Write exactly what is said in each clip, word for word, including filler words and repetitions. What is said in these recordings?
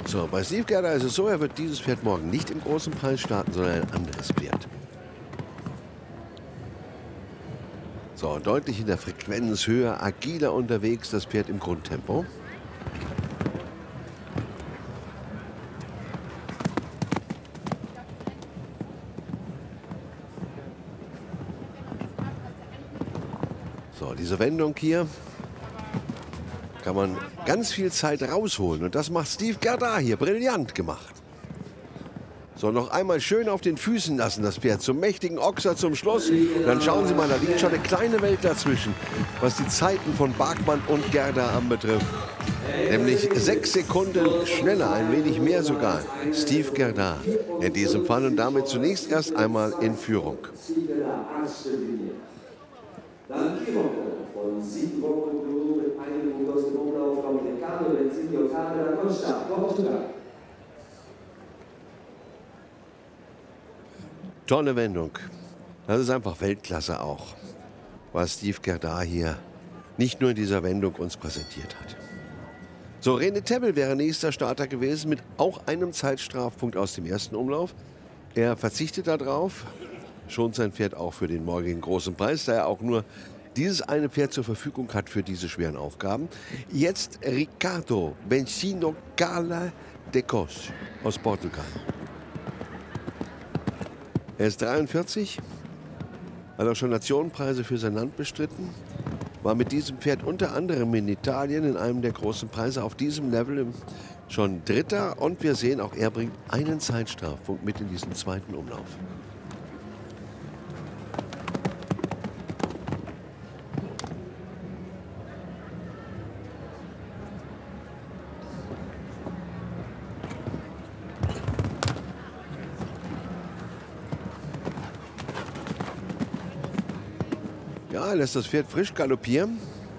So, bei Steve Gerda ist es so, er wird dieses Pferd morgen nicht im großen Preis starten, sondern ein anderes Pferd. So, deutlich in der Frequenz höher, agiler unterwegs, das Pferd im Grundtempo. So, diese Wendung hier kann man ganz viel Zeit rausholen. Und das macht Steve Gerda hier brillant gemacht. So, noch einmal schön auf den Füßen lassen, das Pferd. Zum mächtigen Ochser zum Schluss. Und dann schauen Sie mal, da liegt schon eine kleine Welt dazwischen, was die Zeiten von Bachmann und Gerda anbetrifft. Nämlich sechs Sekunden schneller, ein wenig mehr sogar. Steve Gerda in diesem Fall und damit zunächst erst einmal in Führung. Dann von Siegburg und Blue mit einigen aus dem Umlauf von Ricardo Benzino da Costa, Portugal. Tolle Wendung. Das ist einfach Weltklasse auch, was Steve Gerda hier nicht nur in dieser Wendung uns präsentiert hat. So, René Tebbel wäre nächster Starter gewesen mit auch einem Zeitstrafpunkt aus dem ersten Umlauf. Er verzichtet darauf, schont sein Pferd auch für den morgigen großen Preis, da er auch nur dieses eine Pferd zur Verfügung hat für diese schweren Aufgaben. Jetzt Ricardo Benzino Gala de Cos aus Portugal. Er ist dreiundvierzig, hat auch schon Nationenpreise für sein Land bestritten, war mit diesem Pferd unter anderem in Italien in einem der großen Preise auf diesem Level schon Dritter. Und wir sehen, auch er bringt einen Zeitstrafpunkt mit in diesen zweiten Umlauf. Ja, lässt das Pferd frisch galoppieren.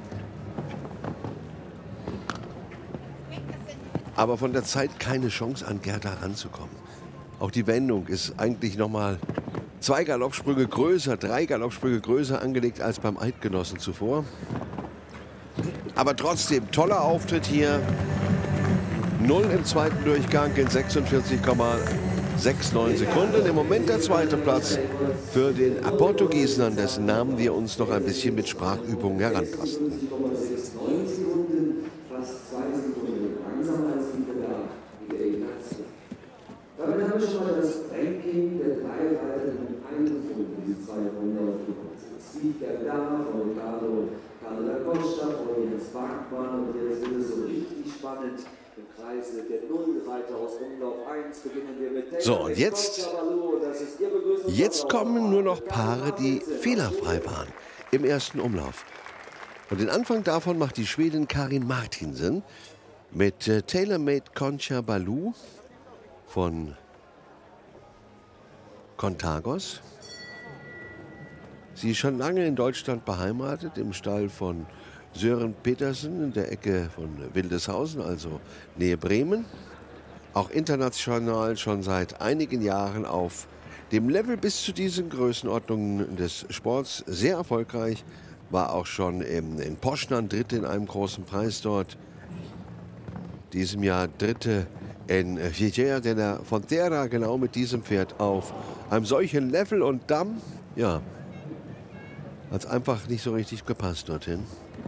Aber von der Zeit keine Chance, an Gerda ranzukommen. Auch die Wendung ist eigentlich noch mal zwei Galoppsprünge größer, drei Galoppsprünge größer angelegt als beim Eidgenossen zuvor. Aber trotzdem, toller Auftritt hier. Null im zweiten Durchgang in sechsundvierzig Komma neunundsechzig Sekunden. Im Moment der zweite Platz für den Portugiesen, an dessen Namen wir uns noch ein bisschen mit Sprachübungen herantasten. Damit haben wir schon mal das Ranking der drei weiteren eingefunden, diese zwei Runden. Steve Gerda von Ricardo da Costa, von Jens Bachmann, und jetzt wird es so richtig spannend. Im Kreise der Null weiter aus Umlauf eins beginnen wir mit. So, und jetzt, jetzt kommen nur noch Paare, die fehlerfrei waren im ersten Umlauf. Und den Anfang davon macht die Schwedin Karin Martinsen mit äh, Tailor-Made Concha Baloo von Contagos. Sie ist schon lange in Deutschland beheimatet, im Stall von Sören Petersen in der Ecke von Wildeshausen, also Nähe Bremen. Auch international schon seit einigen Jahren auf dem Level bis zu diesen Größenordnungen des Sports sehr erfolgreich. War auch schon im, in Poznan Dritte in einem großen Preis dort. Diesem Jahr Dritte in Figueira de la Frontera, genau mit diesem Pferd auf einem solchen Level. Und dann, ja, hat es einfach nicht so richtig gepasst dorthin.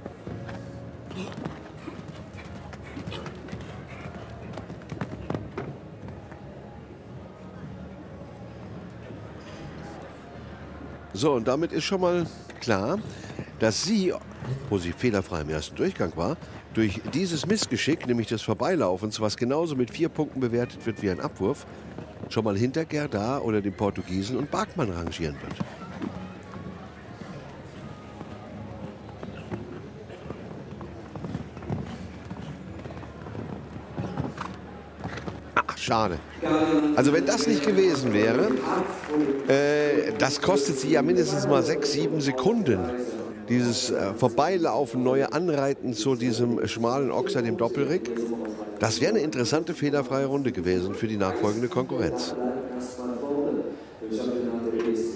So, und damit ist schon mal klar, dass sie, wo sie fehlerfrei im ersten Durchgang war, durch dieses Missgeschick, nämlich des Vorbeilaufens, was genauso mit vier Punkten bewertet wird wie ein Abwurf, schon mal hinter Gerda oder dem Portugiesen und Bachmann rangieren wird. Ach, schade. Also wenn das nicht gewesen wäre, äh, das kostet sie ja mindestens mal sechs, sieben Sekunden. Dieses äh, Vorbeilaufen, neue Anreiten zu diesem schmalen Ochser, dem Doppelrick. Das wäre eine interessante fehlerfreie Runde gewesen für die nachfolgende Konkurrenz.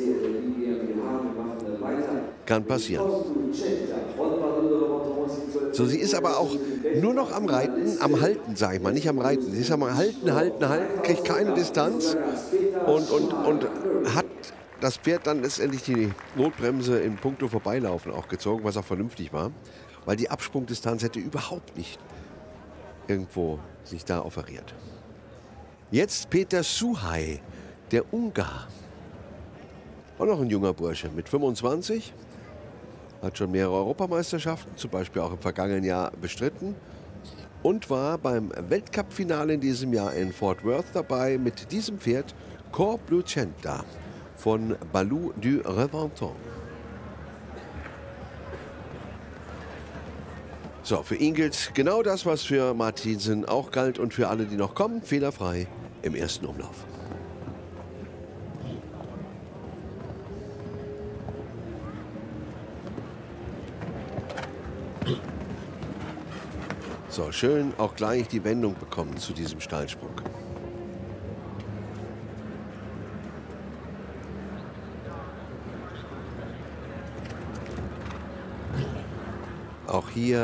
Kann passieren. So, sie ist aber auch nur noch am Reiten, am Halten, sage ich mal, nicht am Reiten. Sie ist am Halten, Halten, Halten, kriegt keine Distanz und, und, und hat das Pferd dann letztendlich die Notbremse in puncto Vorbeilaufen auch gezogen, was auch vernünftig war, weil die Absprungdistanz hätte überhaupt nicht irgendwo sich da offeriert. Jetzt Peter Suhai, der Ungar. Auch noch ein junger Bursche mit fünfundzwanzig. Hat schon mehrere Europameisterschaften, zum Beispiel auch im vergangenen Jahr, bestritten. Und war beim Weltcup-Finale in diesem Jahr in Fort Worth dabei mit diesem Pferd Corps Blucenta von Balou du Reventon. So, für ihn gilt genau das, was für Martinsen auch galt und für alle, die noch kommen, fehlerfrei im ersten Umlauf. So, schön auch gleich die Wendung bekommen zu diesem Steilsprung. Auch hier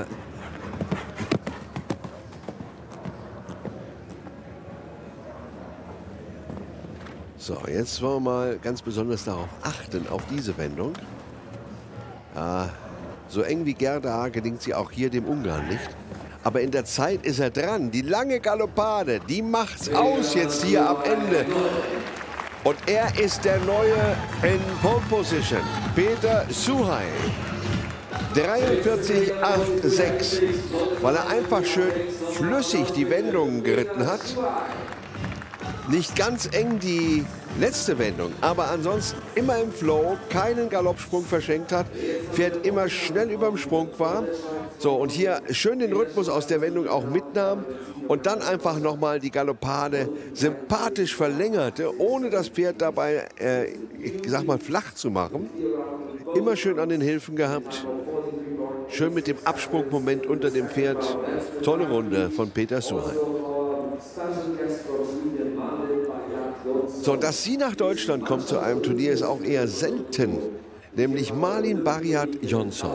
so, jetzt wollen wir mal ganz besonders darauf achten, auf diese Wendung. Ja, so eng wie Gerda gelingt sie auch hier dem Ungarn nicht. Aber in der Zeit ist er dran. Die lange Galoppade, die macht's aus jetzt hier am Ende. Und er ist der Neue in Pole Position. Peter Suhai. dreiundvierzig Komma sechs, weil er einfach schön flüssig die Wendungen geritten hat. Nicht ganz eng die letzte Wendung, aber ansonsten immer im Flow, keinen Galoppsprung verschenkt hat, Pferd immer schnell über dem Sprung war. So, und hier schön den Rhythmus aus der Wendung auch mitnahm und dann einfach nochmal die Galoppade sympathisch verlängerte, ohne das Pferd dabei, äh, ich sag mal, flach zu machen. Immer schön an den Hilfen gehabt. Schön mit dem Absprungmoment unter dem Pferd. Tolle Runde von Peter Suhai. So, dass sie nach Deutschland kommt zu einem Turnier, ist auch eher selten. Nämlich Malin Barriat Jonsson.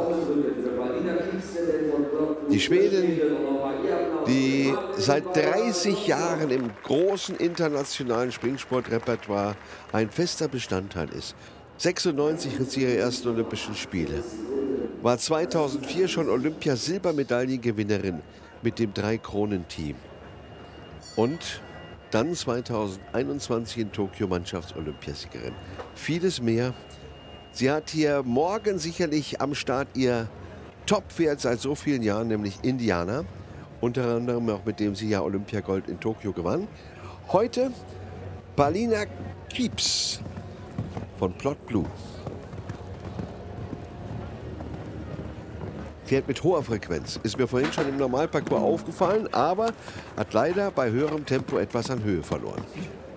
Die Schwedin, die seit dreißig Jahren im großen internationalen Springsportrepertoire ein fester Bestandteil ist. sechsundneunzig ritt sie ihre ersten Olympischen Spiele. War zweitausendvier schon Olympiasilbermedaillengewinnerin mit dem Drei-Kronen-Team. Und dann zweitausendeinundzwanzig in Tokio Mannschafts-Olympiasiegerin. Vieles mehr. Sie hat hier morgen sicherlich am Start ihr Top-Pferd seit so vielen Jahren, nämlich Indiana. Unter anderem auch mit dem sie ja Olympiagold in Tokio gewann. Heute Palina Keeps von Plot Blue. Pferd mit hoher Frequenz. Ist mir vorhin schon im Normalparcours aufgefallen, aber hat leider bei höherem Tempo etwas an Höhe verloren.